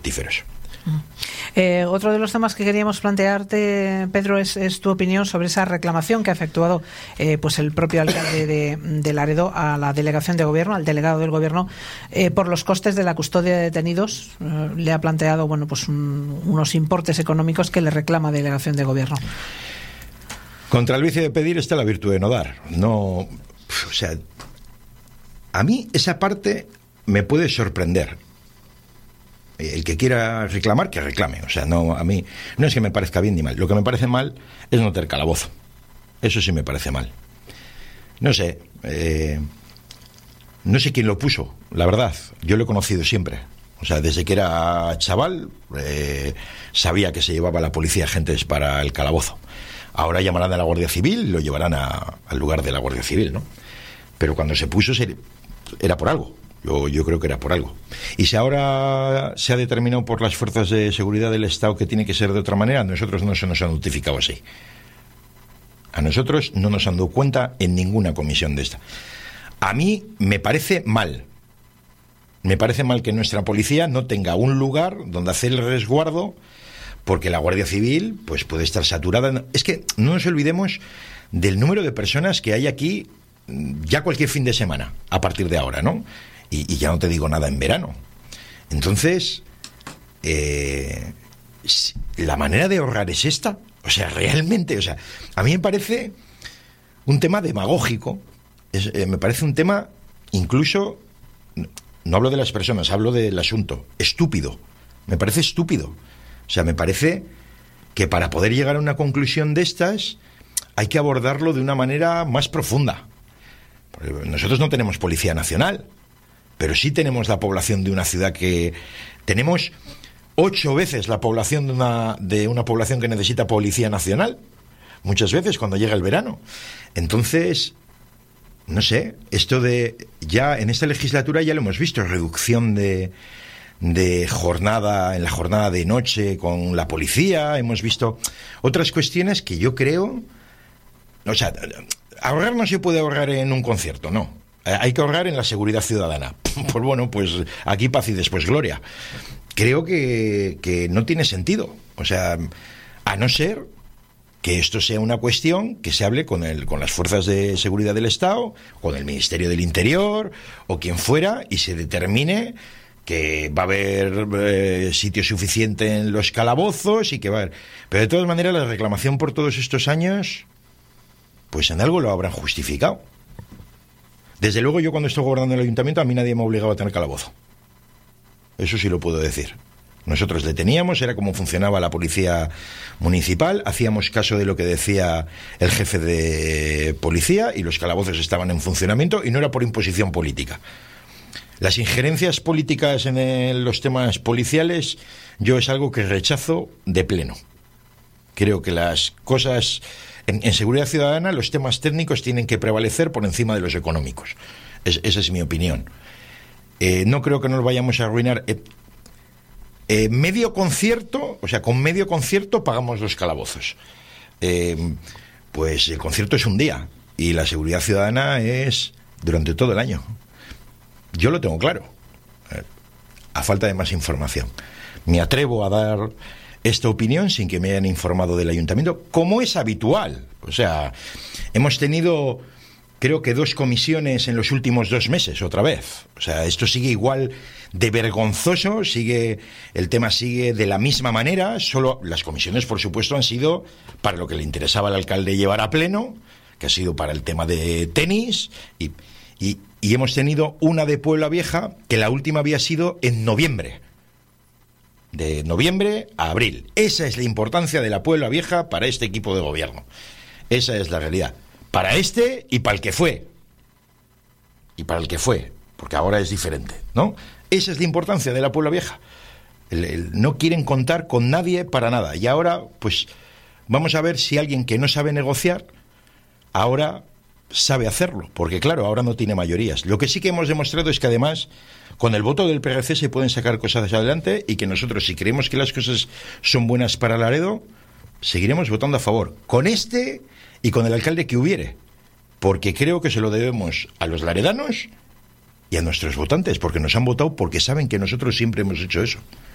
mortíferos. Otro de los temas que queríamos plantearte, Pedro, es tu opinión sobre esa reclamación que ha efectuado pues el propio alcalde de Laredo a la delegación de gobierno, al delegado del gobierno, por los costes de la custodia de detenidos. Le ha planteado pues unos importes económicos que le reclama delegación de gobierno. Contra el vicio de pedir está la virtud de no dar. No, a mí esa parte me puede sorprender. El que quiera reclamar, que reclame. No, a mí no es que me parezca bien ni mal. Lo que me parece mal es no tener calabozo. Eso sí me parece mal. No sé quién lo puso, la verdad. Yo lo he conocido siempre. Desde que era chaval, sabía que se llevaba la policía agentes para el calabozo. Ahora llamarán a la Guardia Civil y lo llevarán al lugar de la Guardia Civil, ¿no? Pero cuando se puso era por algo. Yo creo que era por algo. Y si ahora se ha determinado por las fuerzas de seguridad del Estado que tiene que ser de otra manera, a nosotros no se nos ha notificado así. A nosotros no nos han dado cuenta en ninguna comisión de esta. A mí me parece mal. Me parece mal que nuestra policía no tenga un lugar donde hacer el resguardo, porque la Guardia Civil pues puede estar saturada. Es que no nos olvidemos del número de personas que hay aquí ya cualquier fin de semana, a partir de ahora, ¿no? Y ya no te digo nada en verano. Entonces, la manera de ahorrar es esta. Realmente, a mí me parece un tema demagógico. Me parece un tema, incluso, no hablo de las personas, hablo del asunto, estúpido. Me parece estúpido. Me parece que para poder llegar a una conclusión de estas, hay que abordarlo de una manera más profunda. Porque nosotros no tenemos Policía Nacional, pero sí tenemos la población de una ciudad que tenemos 8 veces la población de una población que necesita Policía Nacional, muchas veces cuando llega el verano. Entonces, no sé, esto ya en esta legislatura ya lo hemos visto, reducción de jornada, en la jornada de noche con la policía, hemos visto otras cuestiones que yo creo, ahorrar no se puede ahorrar en un concierto, no. Hay que ahorrar en la seguridad ciudadana. Pues aquí paz y después gloria. Creo que no tiene sentido. A no ser que esto sea una cuestión que se hable con las fuerzas de seguridad del Estado, con el Ministerio del Interior o quien fuera, y se determine que va a haber sitio suficiente en los calabozos y que va a haber... Pero de todas maneras la reclamación por todos estos años, pues en algo lo habrán justificado. Desde luego yo cuando estoy gobernando en el ayuntamiento a mí nadie me ha obligado a tener calabozo. Eso sí lo puedo decir. Nosotros deteníamos, era como funcionaba la policía municipal, hacíamos caso de lo que decía el jefe de policía y los calabozos estaban en funcionamiento y no era por imposición política. Las injerencias políticas en los temas policiales yo es algo que rechazo de pleno. Creo que las cosas... En seguridad ciudadana los temas técnicos tienen que prevalecer por encima de los económicos. Esa es mi opinión. No creo que nos vayamos a arruinar. Medio concierto, con medio concierto pagamos los calabozos. Pues el concierto es un día y la seguridad ciudadana es durante todo el año. Yo lo tengo claro. A falta de más información. Me atrevo a dar esta opinión sin que me hayan informado del ayuntamiento, como es habitual. Hemos tenido, creo que 2 comisiones en los últimos 2 meses, otra vez. Esto sigue igual de vergonzoso, el tema sigue de la misma manera, solo las comisiones, por supuesto, han sido para lo que le interesaba al alcalde llevar a pleno, que ha sido para el tema de tenis, y hemos tenido una de Puebla Vieja, que la última había sido en noviembre. De noviembre a abril. Esa es la importancia de la Puebla Vieja para este equipo de gobierno. Esa es la realidad. Para este y para el que fue. Y para el que fue. Porque ahora es diferente, ¿no? Esa es la importancia de la Puebla Vieja. No quieren contar con nadie para nada. Y ahora, pues, vamos a ver si alguien que no sabe negociar, ahora sabe hacerlo. Porque, claro, ahora no tiene mayorías. Lo que sí que hemos demostrado es que, además, con el voto del PRC se pueden sacar cosas adelante y que nosotros, si creemos que las cosas son buenas para Laredo, seguiremos votando a favor. Con este y con el alcalde que hubiere. Porque creo que se lo debemos a los laredanos y a nuestros votantes, porque nos han votado porque saben que nosotros siempre hemos hecho eso.